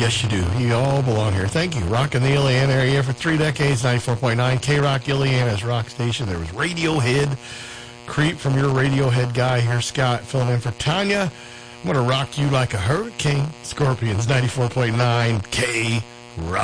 Yes, you do. You all belong here. Thank you. Rocking the Iliana area for 3 decades, 94.9 K-Rock, Iliana's rock station. There was Radiohead, Creep from your Radiohead guy here, Scott, filling in for Tanya. I'm going to rock you like a hurricane. Scorpions, 94.9 K-Rock.